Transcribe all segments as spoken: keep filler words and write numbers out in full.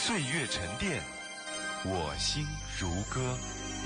岁月沉淀，我心如歌。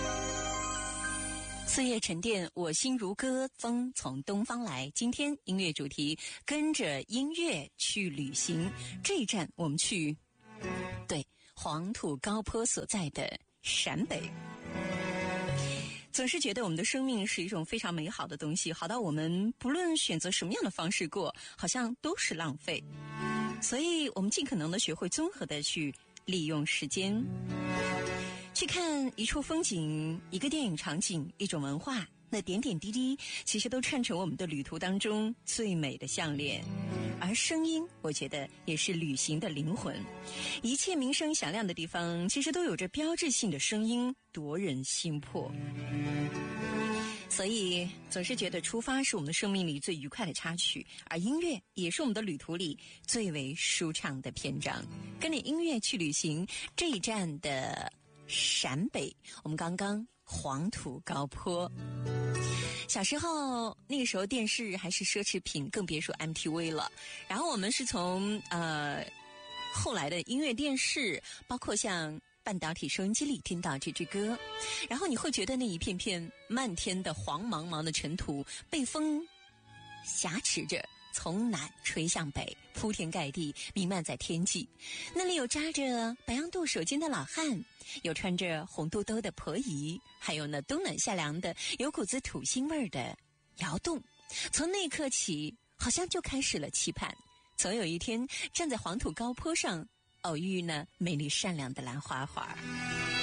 岁月沉淀，我心如歌，风从东方来。今天音乐主题，跟着音乐去旅行。这一站我们去，对，黄土高坡所在的陕北。总是觉得我们的生命是一种非常美好的东西，好到我们不论选择什么样的方式过，好像都是浪费。所以我们尽可能的学会综合的去利用时间，去看一处风景，一个电影场景，一种文化，那点点滴滴其实都串成我们的旅途当中最美的项链。而声音，我觉得也是旅行的灵魂。一切名声响亮的地方，其实都有着标志性的声音，夺人心魄。所以总是觉得出发是我们的生命里最愉快的插曲，而音乐也是我们的旅途里最为舒畅的篇章。跟着音乐去旅行，这一站的陕北，我们刚刚黄土高坡。小时候那个时候电视还是奢侈品，更别说 M T V 了。然后我们是从呃后来的音乐电视，包括像半导体收音机里听到这支歌，然后你会觉得那一片片漫天的黄茫茫的尘土被风挟持着，从南吹向北，铺天盖地弥漫在天际。那里有扎着白杨渡手巾的老汉，有穿着红兜兜的婆姨，还有那冬暖夏凉的有股子土腥味的窑洞。从那一刻起，好像就开始了期盼，总有一天站在黄土高坡上，偶遇那美丽善良的兰花花。